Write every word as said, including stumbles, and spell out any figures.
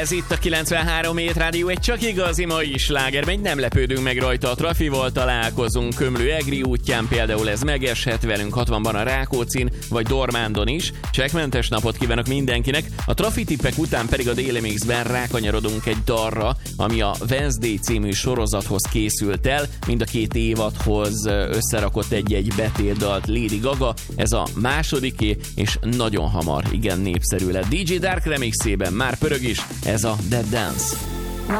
Ez itt a kilencvenhárom Hét Rádió, egy csak igazi mai slágerben, nem lepődünk meg rajta, a Trafival találkozunk Komlő-Egri útján, például ez megeshet velünk hatvanban a Rákóczin, vagy Dormándon is. Csekkmentes napot kívánok mindenkinek, a Trafi tippek után pedig a Daily Mixben rákanyarodunk egy dalra, ami a Wednesday című sorozathoz készült el, mind a két évadhoz összerakott egy-egy betétdalt Lady Gaga, ez a másodiké, és nagyon hamar igen népszerű lett. dé dzsé Dark remixében már pörög is, ez a Dead Dance.